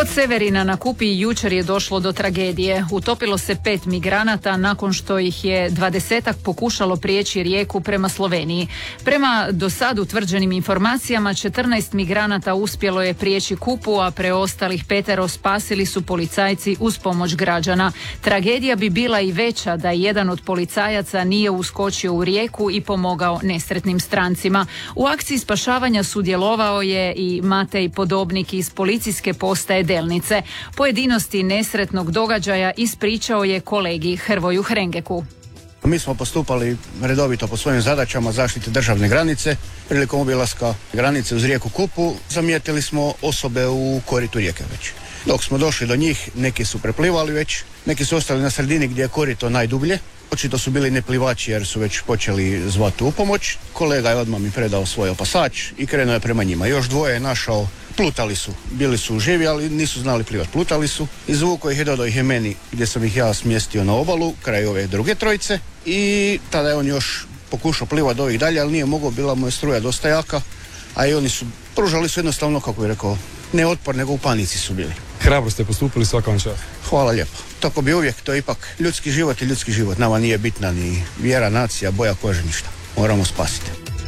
Kod Severina na Kupi jučer je došlo do tragedije. Utopilo se 5 migranata nakon što ih je 20-ak pokušalo prijeći rijeku prema Sloveniji. Prema do sad utvrđenim informacijama 14 migranata uspjelo je prijeći Kupu, a preostalih 5 spasili su policajci uz pomoć građana. Tragedija bi bila i veća da jedan od policajaca nije uskočio u rijeku i pomogao nesretnim strancima. U akciji spašavanja sudjelovao je i Matej Podobnik iz policijske postaje Delnice. Pojedinosti nesretnog događaja ispričao je kolegi Hrvoju Hrengeku. Mi smo postupali redovito po svojim zadaćama zaštite državne granice. Prilikom obilaska granice uz rijeku Kupu zamijetili smo osobe u koritu rijeke već. Dok smo došli do njih, neki su preplivali već, neki su ostali na sredini gdje je korito najdublje. Očito su bili neplivači jer su već počeli zvati u pomoć. Kolega je odmah mi predao svoj opasač i krenuo je prema njima. Još dvoje je našao, plutali su, bili su živi, ali nisu znali plivati, plutali su. Izvukao ih i dodao ih je meni gdje sam ih ja smjestio na obalu, kraj ove druge trojice. I tada je on još pokušao plivati do ovih dalje, ali nije mogao, bila mu je struja dosta jaka. A i oni su, pružali su jednostavno, kako bih rekao, ne otpor, nego u panici su bili. Hrabro ste postupili, svaka vam čast. Hvala lijepo. Tako bi uvijek, to je ipak ljudski život i ljudski život. Nama nije bitna ni vjera, nacija, boja kože, ništa. Moramo spasiti.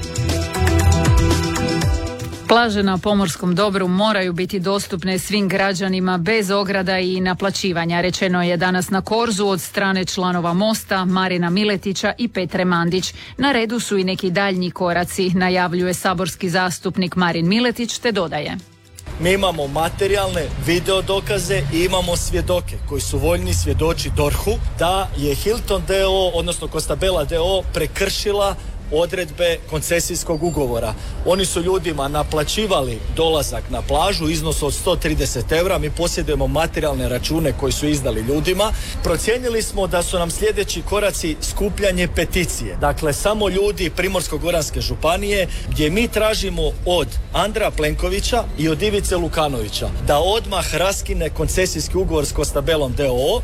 Plaže na pomorskom dobru moraju biti dostupne svim građanima bez ograda i naplaćivanja, rečeno je danas na Korzu od strane članova Mosta, Marina Miletića i Petre Mandić. Na redu su i neki daljnji koraci, najavljuje saborski zastupnik Marin Miletić, te dodaje. Mi imamo materijalne video dokaze i imamo svjedoke koji su voljni svjedoči DORH-u da je Hilton D.O., odnosno Costabella D.O. prekršila odredbe koncesijskog ugovora. Oni su ljudima naplaćivali dolazak na plažu u iznosu od 130 eura. Mi posjedujemo materijalne račune koji su izdali ljudima. Procijenili smo da su nam sljedeći koraci skupljanje peticije. Dakle, samo ljudi Primorsko-goranske županije gdje mi tražimo od Andreja Plenkovića i od Ivice Lukanovića da odmah raskine koncesijski ugovor s Costabellom D.O.O.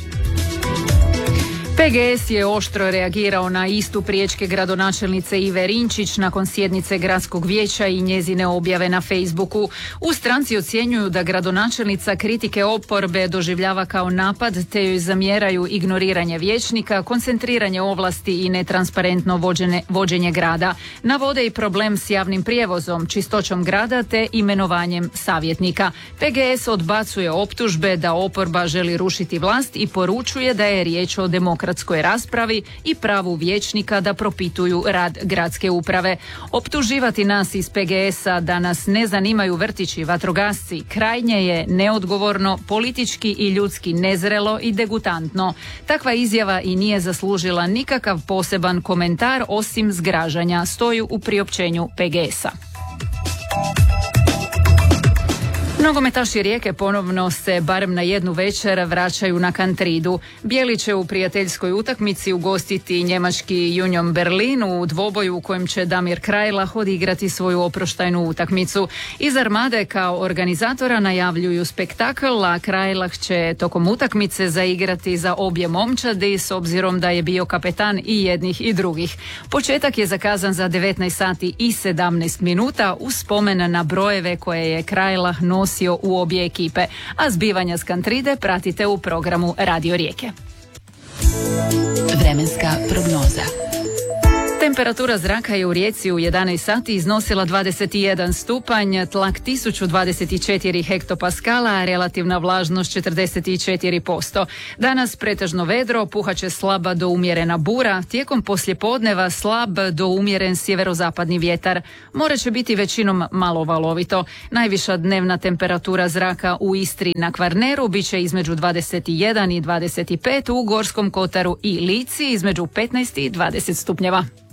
PGS je oštro reagirao na istup riječke gradonačelnice Ive Rinčić nakon sjednice gradskog vijeća i njezine objave na Facebooku. U stranci ocjenjuju da gradonačelnica kritike oporbe doživljava kao napad, te joj zamjeraju ignoriranje vijećnika, koncentriranje ovlasti i netransparentno vođenje grada. Navode i problem s javnim prijevozom, čistoćom grada te imenovanjem savjetnika. PGS odbacuje optužbe da oporba želi rušiti vlast i poručuje da je riječ o demokratskoj raspravi i pravu vijećnika da propituju rad gradske uprave. Optuživati nas iz PGS-a da nas ne zanimaju vrtići, vatrogasci, krajnje je neodgovorno, politički i ljudski nezrelo i degutantno. Takva izjava i nije zaslužila nikakav poseban komentar osim zgražanja, stoji u priopćenju PGS-a. Nogometaši Rijeke ponovno se barem na jednu večer vraćaju na Kantridu. Bijeli će u prijateljskoj utakmici ugostiti njemački Union Berlin u dvoboju u kojem će Damir Krajlah odigrati svoju oproštajnu utakmicu. Iz Armade kao organizatora najavljuju spektakl, a Krajlah će tokom utakmice zaigrati za obje momčadi s obzirom da je bio kapetan i jednih i drugih. Početak je zakazan za 19 sati i 17 minuta uz spomen na brojeve koje je Krajlah nosio u obje ekipe, a zbivanja s Kantride pratite u programu Radio Rijeke. Vremenska prognoza. Temperatura zraka je u Rijeci u 11 sati iznosila 21 stupanj, tlak 1024 hektopaskala, a relativna vlažnost 44%. Danas pretežno vedro, puhaće slaba do umjerena bura, tijekom poslijepodneva slab do umjeren sjeverozapadni vjetar. More će biti većinom malo valovito. Najviša dnevna temperatura zraka u Istri na Kvarneru bit će između 21 i 25, u Gorskom kotaru i Lici između 15 i 20 stupnjeva.